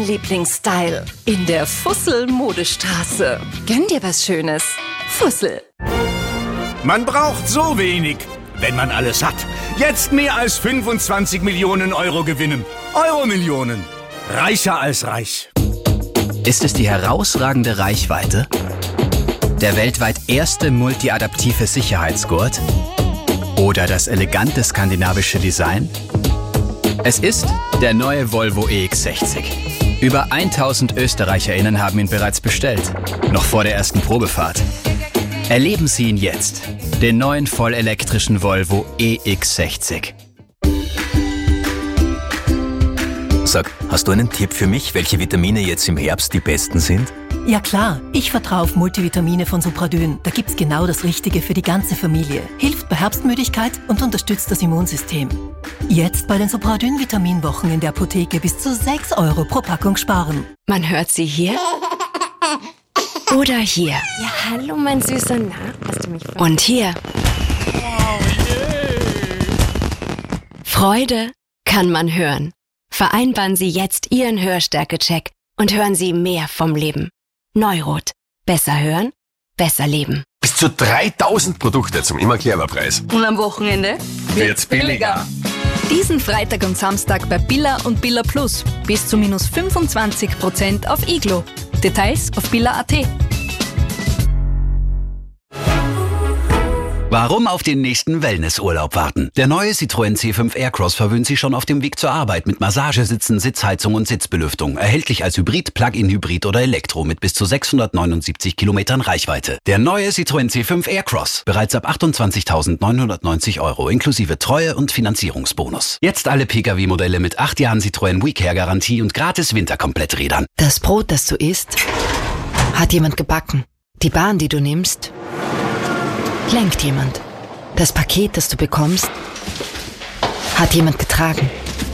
Lieblingsstyle in der Fussel-Modestraße. Gönn dir was Schönes. Fussel. Man braucht so wenig, wenn man alles hat. Jetzt mehr als 25 Millionen Euro gewinnen. Euro-Millionen. Reicher als reich. Ist es die herausragende Reichweite? Der weltweit erste multiadaptive Sicherheitsgurt? Oder das elegante skandinavische Design? Es ist der neue Volvo EX60. Über 1000 ÖsterreicherInnen haben ihn bereits bestellt. Noch vor der ersten Probefahrt. Erleben Sie ihn jetzt. Den neuen vollelektrischen Volvo EX60. Sag, hast du einen Tipp für mich, welche Vitamine jetzt im Herbst die besten sind? Ja klar, ich vertraue auf Multivitamine von Supradyn. Da gibt's genau das Richtige für die ganze Familie. Hilft bei Herbstmüdigkeit und unterstützt das Immunsystem. Jetzt bei den Supradyn-Vitaminwochen in der Apotheke bis zu 6 Euro pro Packung sparen. Man hört sie hier oder hier. Ja, hallo, mein Süßer. Na, hast du mich verstanden? Und hier. Freude kann man hören. Vereinbaren Sie jetzt Ihren Hörstärke-Check und hören Sie mehr vom Leben. Neurot. Besser hören, besser leben. Bis zu 3000 Produkte zum immer Preis. Und am Wochenende Wird's billiger. Diesen Freitag und Samstag bei Billa und Billa Plus. Bis zu minus 25% auf Iglo. Details auf billa.at. Warum auf den nächsten Wellnessurlaub warten? Der neue Citroën C5 Aircross verwöhnt Sie schon auf dem Weg zur Arbeit mit Massagesitzen, Sitzheizung und Sitzbelüftung. Erhältlich als Hybrid, Plug-in-Hybrid oder Elektro mit bis zu 679 Kilometern Reichweite. Der neue Citroën C5 Aircross. Bereits ab 28.990 Euro inklusive Treue- und Finanzierungsbonus. Jetzt alle Pkw-Modelle mit 8 Jahren Citroën WeCare-Garantie und gratis Winterkompletträdern. Das Brot, das du isst, hat jemand gebacken. Die Bahn, die du nimmst, lenkt jemand. Das Paket, das du bekommst, hat jemand getragen.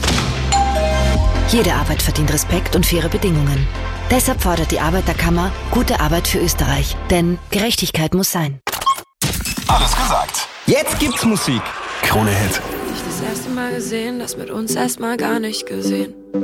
Jede Arbeit verdient Respekt und faire Bedingungen. Deshalb fordert die Arbeiterkammer gute Arbeit für Österreich. Denn Gerechtigkeit muss sein. Alles gesagt. Jetzt gibt's Musik. Krone Hit. Das erste Mal gesehen, das mit uns erstmal gar nicht gesehen.